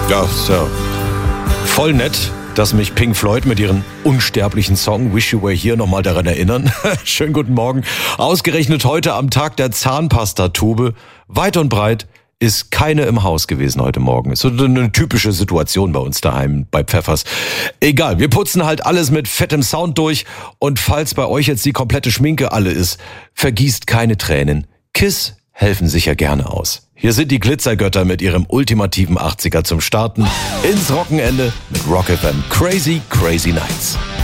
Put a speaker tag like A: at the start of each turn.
A: Ja, ist ja voll nett, dass mich Pink Floyd mit ihrem unsterblichen Song Wish You Were Here nochmal daran erinnern. Schönen guten Morgen. Ausgerechnet heute am Tag der Zahnpastatube. Weit und breit ist keine im Haus gewesen heute Morgen. Ist so eine typische Situation bei uns daheim bei Pfeffers. Egal, wir putzen halt alles mit fettem Sound durch. Und falls bei euch jetzt die komplette Schminke alle ist, vergießt keine Tränen. Kiss helfen sicher gerne aus. Hier sind die Glitzergötter mit ihrem ultimativen 80er zum Starten ins Wochenende mit Rock FM. Crazy, crazy nights.